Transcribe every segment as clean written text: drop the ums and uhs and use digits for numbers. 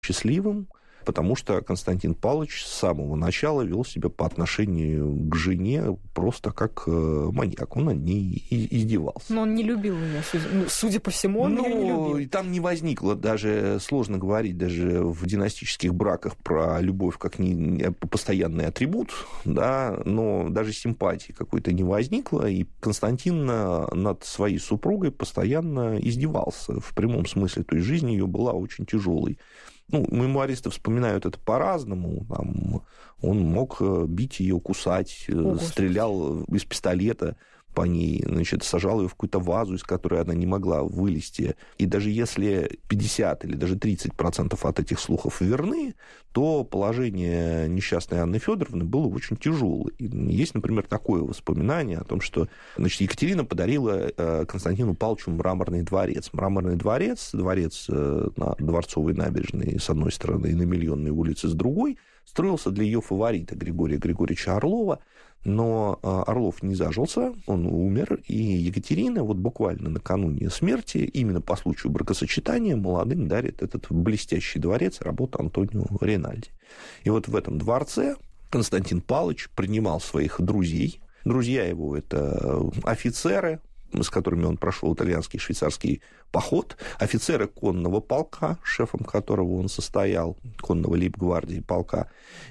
счастливым, потому что Константин Павлович с самого начала вел себя по отношению к жене просто как маньяк. Он над ней издевался. Но он не любил ее, судя по всему, он ее не любил. И там не возникло, даже сложно говорить, даже в династических браках про любовь как постоянный атрибут, да, но даже симпатии какой-то не возникло, и Константин над своей супругой постоянно издевался в прямом смысле, то есть жизнь ее была очень тяжелой. Мемуаристы вспоминают это по-разному. Там, он мог бить ее, кусать, стрелял из пистолета по ней, сажал ее в какую-то вазу, из которой она не могла вылезти. И даже если 50 или даже 30% от этих слухов верны, то положение несчастной Анны Федоровны было очень тяжелое. И есть, например, такое воспоминание о том, что Екатерина подарила Константину Павловичу мраморный дворец. Мраморный дворец на Дворцовой набережной с одной стороны и на Миллионной улице с другой, строился для ее фаворита Григория Григорьевича Орлова, но Орлов не зажился, он умер, и Екатерина буквально накануне смерти, именно по случаю бракосочетания, молодым дарит этот блестящий дворец, работу Антонио Ринальди. И в этом дворце Константин Павлович принимал своих друзей. Друзья его – это офицеры, с которыми он прошел итальянский и швейцарский поход, офицеры конного полка, шефом которого он состоял, конного лейб-гвардии полка.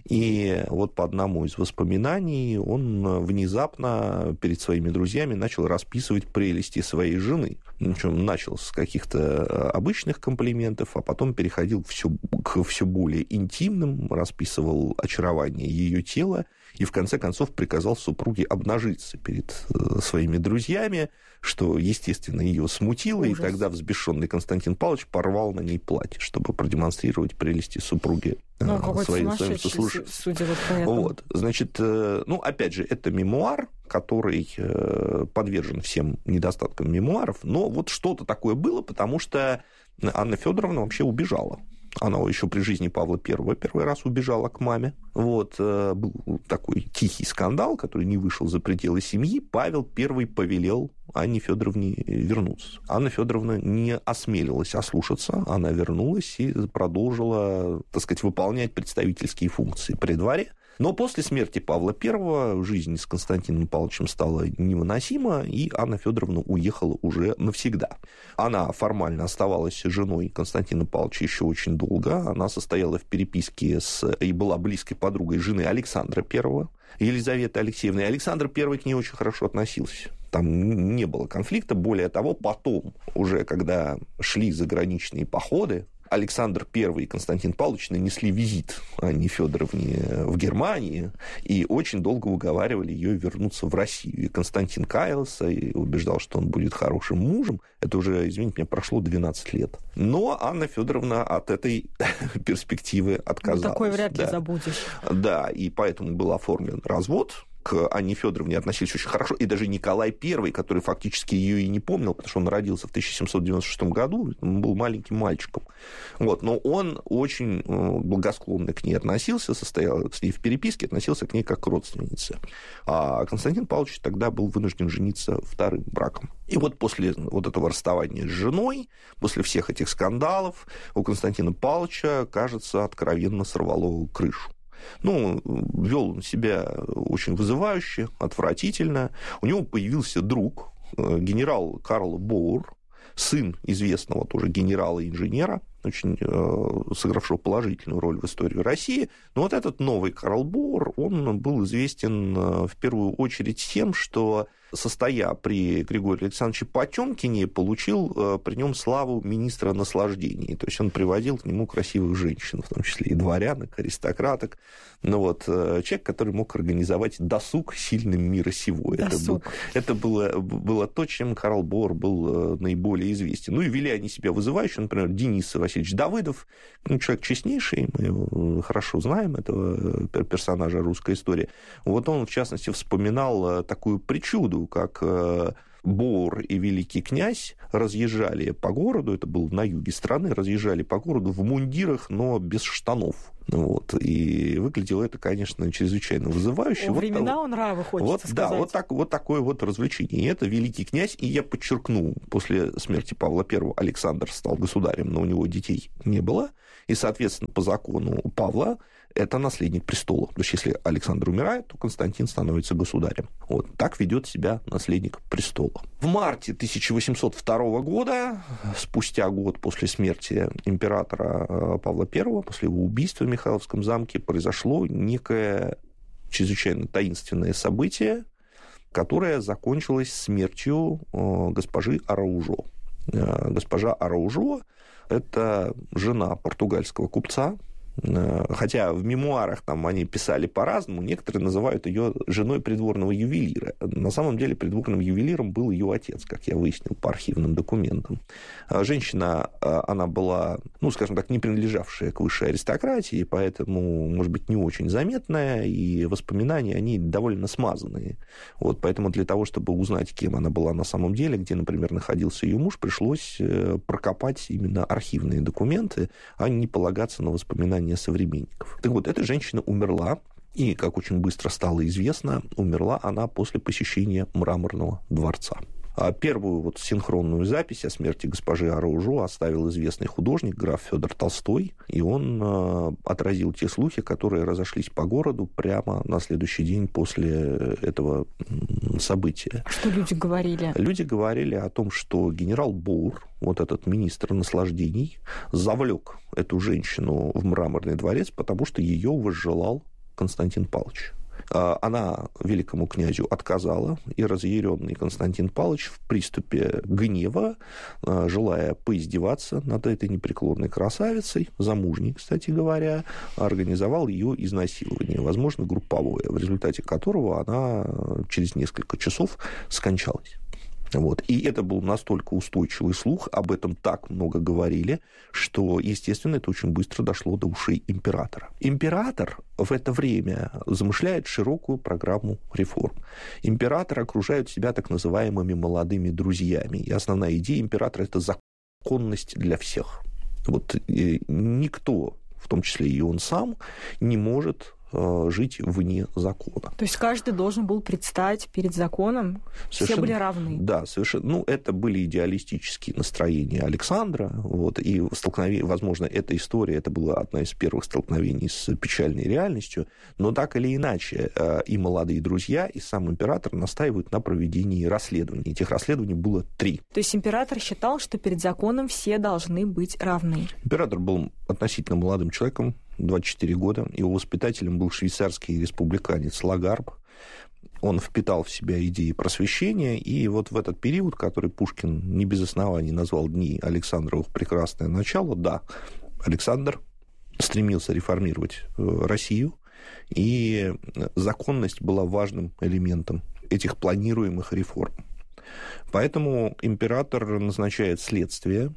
И по одному из воспоминаний он внезапно перед своими друзьями начал расписывать прелести своей жены. Причем начал с каких-то обычных комплиментов, а потом переходил к все более интимным, расписывал очарование ее тела и, в конце концов, приказал супруге обнажиться перед своими друзьями, что, естественно, ее смутило, ужас. И тогда взбешенный Константин Павлович порвал на ней платье, чтобы продемонстрировать прелести супруги своим сослуживцам. Судя по этому. Значит, опять же, это мемуар, который подвержен всем недостаткам мемуаров, но что-то такое было, потому что Анна Федоровна вообще убежала. Она еще при жизни Павла I первый раз убежала к маме. Был такой тихий скандал, который не вышел за пределы семьи. Павел I повелел Анне Федоровне вернуться. Анна Федоровна не осмелилась ослушаться. Она вернулась и продолжила, выполнять представительские функции при дворе. Но после смерти Павла I жизнь с Константином Павловичем стала невыносима, и Анна Федоровна уехала уже навсегда. Она формально оставалась женой Константина Павловича еще очень долго. Она состояла в переписке и была близкой подругой жены Александра I, Елизаветы Алексеевны. И Александр I к ней очень хорошо относился. Там не было конфликта. Более того, потом, уже когда шли заграничные походы, Александр I и Константин Павлович нанесли визит Анне Федоровне в Германии и очень долго уговаривали ее вернуться в Россию. И Константин каялся и убеждал, что он будет хорошим мужем. Это уже, извините меня, прошло 12 лет. Но Анна Федоровна от этой перспективы отказалась. Такое вряд ли забудешь. Да, и поэтому был оформлен развод. К Анне Федоровне относились очень хорошо, и даже Николай I, который фактически ее и не помнил, потому что он родился в 1796 году, он был маленьким мальчиком. Но он очень благосклонно к ней относился, состоял с ней в переписке, относился к ней как к родственнице. А Константин Павлович тогда был вынужден жениться вторым браком. И после этого расставания с женой, после всех этих скандалов, у Константина Павловича, кажется, откровенно сорвало крышу. Вел он себя очень вызывающе, отвратительно. У него появился друг, генерал Карл Боур, сын известного тоже генерала-инженера, очень сыгравшего положительную роль в истории России. Но этот новый Карл Боур, он был известен в первую очередь тем, что, состоя при Григории Александровиче Потёмкине, получил при нем славу министра наслаждений. То есть он приводил к нему красивых женщин, в том числе и дворянок, аристократок. Человек, который мог организовать досуг сильным мира сего. Это было то, чем Карл Боур был наиболее известен. И вели они себя вызывающе. Например, Денис Васильевич Давыдов, человек честнейший, мы его хорошо знаем, этого персонажа русской истории. Он, в частности, вспоминал такую причуду, как Боур и великий князь разъезжали по городу, это было на юге страны, разъезжали по городу в мундирах, но без штанов. Вот. И выглядело это, конечно, чрезвычайно вызывающе. Времена нравы, хочется сказать. Да, вот такое вот развлечение. И это великий князь, и я подчеркну, после смерти Павла I Александр стал государем, но у него детей не было, и, соответственно, по закону Павла это наследник престола. То есть, если Александр умирает, то Константин становится государем. Вот так ведет себя наследник престола. В марте 1802 года, спустя год после смерти императора Павла I, после его убийства в Михайловском замке, произошло некое чрезвычайно таинственное событие, которое закончилось смертью госпожи Араужо. Госпожа Араужо – это жена португальского купца, хотя в мемуарах там они писали по-разному, некоторые называют ее женой придворного ювелира. На самом деле придворным ювелиром был ее отец, как я выяснил по архивным документам. Женщина, она была, скажем так, не принадлежавшая к высшей аристократии, поэтому, может быть, не очень заметная, и воспоминания, они довольно смазанные. Вот, поэтому для того, чтобы узнать, кем она была на самом деле, где, например, находился ее муж, пришлось прокопать именно архивные документы, а не полагаться на воспоминания современников. Так вот, эта женщина умерла, и, как очень быстро стало известно, умерла она после посещения Мраморного дворца. А первую синхронную запись о смерти госпожи Араужо оставил известный художник, граф Федор Толстой, и он отразил те слухи, которые разошлись по городу прямо на следующий день после этого события. Что люди говорили? Люди говорили о том, что генерал Боур, вот этот министр наслаждений, завлек эту женщину в Мраморный дворец, потому что ее возжелал Константин Павлович. Она великому князю отказала, и разъяренный Константин Павлович в приступе гнева, желая поиздеваться над этой непреклонной красавицей, замужней, кстати говоря, организовал ее изнасилование, возможно, групповое, в результате которого она через несколько часов скончалась. Вот. И это был настолько устойчивый слух, об этом так много говорили, что, естественно, это очень быстро дошло до ушей императора. Император в это время замышляет широкую программу реформ. Император окружает себя так называемыми молодыми друзьями. И основная идея императора – это законность для всех. Вот никто, в том числе и он сам, не может жить вне закона. То есть каждый должен был предстать перед законом, совершенно, все были равны. Да, совершенно. Это были идеалистические настроения Александра, и столкновение, возможно, эта история, это была одна из первых столкновений с печальной реальностью, но так или иначе и молодые друзья, и сам император настаивают на проведении расследований. Этих расследований было 3. То есть император считал, что перед законом все должны быть равны. Император был относительно молодым человеком, 24 года. Его воспитателем был швейцарский республиканец Лагарб. Он впитал в себя идеи просвещения, и вот в этот период, который Пушкин не без оснований назвал «Дни Александровых прекрасное начало», да, Александр стремился реформировать Россию, и законность была важным элементом этих планируемых реформ. Поэтому император назначает следствие,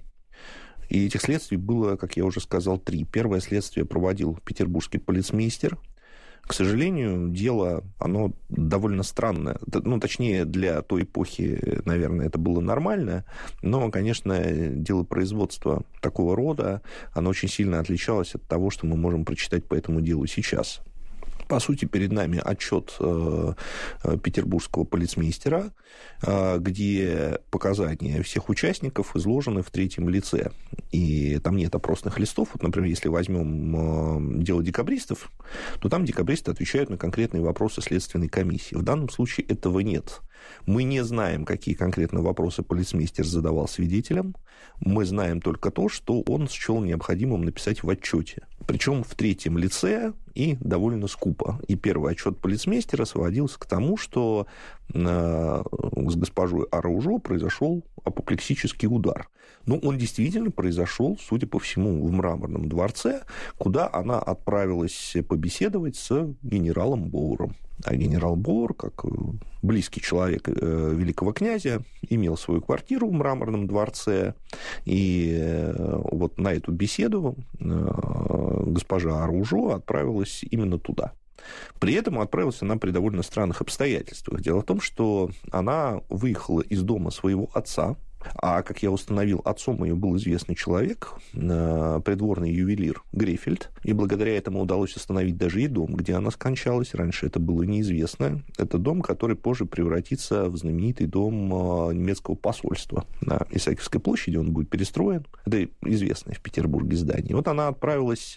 и этих следствий было, как я уже сказал, 3. Первое следствие проводил петербургский полицмейстер. К сожалению, дело, оно довольно странное. Точнее, для той эпохи, наверное, это было нормально, но, конечно, дело производства такого рода, оно очень сильно отличалось от того, что мы можем прочитать по этому делу сейчас. По сути, перед нами отчет петербургского полицмейстера, где показания всех участников изложены в третьем лице. И там нет опросных листов. Вот, например, если возьмем дело декабристов, то там декабристы отвечают на конкретные вопросы следственной комиссии. В данном случае этого нет. Мы не знаем, какие конкретно вопросы полицмейстер задавал свидетелям. Мы знаем только то, что он счел необходимым написать в отчете. Причем в третьем лице и довольно скупо. И первый отчет полицмейстера сводился к тому, что с госпожой Араужо произошел апоплексический удар. Но он действительно произошел, судя по всему, в Мраморном дворце, куда она отправилась побеседовать с генералом Боуром. А генерал Боур, как близкий человек великого князя, имел свою квартиру в Мраморном дворце. И вот на эту беседу госпожа Араужо отправилась именно туда. При этом отправилась она при довольно странных обстоятельствах. Дело в том, что она выехала из дома своего отца, А, как я установил, отцом ее был известный человек, придворный ювелир Грефельд, и благодаря этому удалось установить даже и дом, где она скончалась. Раньше это было неизвестно. Это дом, который позже превратится в знаменитый дом немецкого посольства. На Исаакиевской площади он будет перестроен. Это известное в Петербурге здание. Вот она отправилась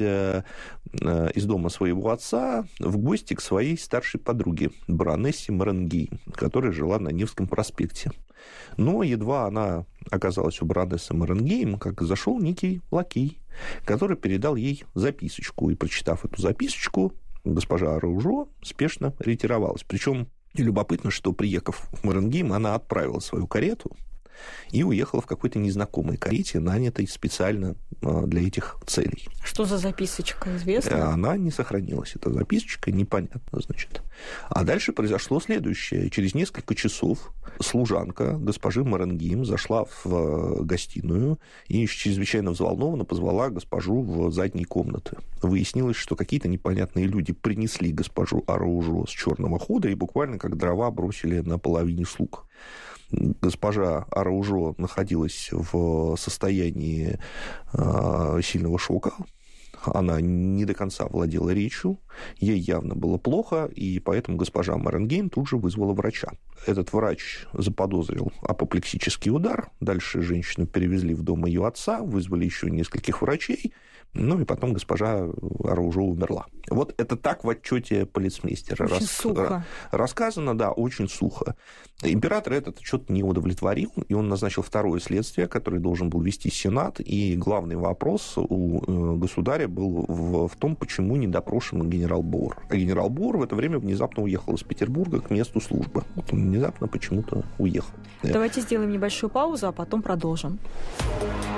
из дома своего отца в гости к своей старшей подруге, баронессе Маренгейм, которая жила на Невском проспекте. Но едва она оказалась у баронессы Маренгейм, как зашел некий лакей, который передал ей записочку. И, прочитав эту записочку, госпожа Араужо спешно ретировалась. Причем любопытно, что, приехав в Маренгейм, она отправила свою карету и уехала в какой-то незнакомой карете, нанятой специально для этих целей. Что за записочка, известно? Она не сохранилась, эта записочка, непонятно, значит. А дальше произошло следующее. Через несколько часов служанка госпожи Маренгейм зашла в гостиную и чрезвычайно взволнованно позвала госпожу в задние комнаты. Выяснилось, что какие-то непонятные люди принесли госпожу Араужо с черного хода и буквально как дрова бросили на половине слуг. Госпожа Араужо находилась в состоянии сильного шока. Она не до конца владела речью, ей явно было плохо, и поэтому госпожа Маренгейм тут же вызвала врача. Этот врач заподозрил апоплексический удар. Дальше женщину перевезли в дом ее отца, вызвали еще нескольких врачей, ну и потом госпожа Араужо умерла. Вот это так в отчете полицмейстера сухо. Рассказано, да, очень сухо. Император этот отчет не удовлетворил, и он назначил второе следствие, которое должен был вести Сенат, и главный вопрос у государя был в том, почему не допрошен генерал Боор. А генерал Боор в это время внезапно уехал из Петербурга к месту службы. Вот он внезапно почему-то уехал. Давайте сделаем небольшую паузу, а потом продолжим.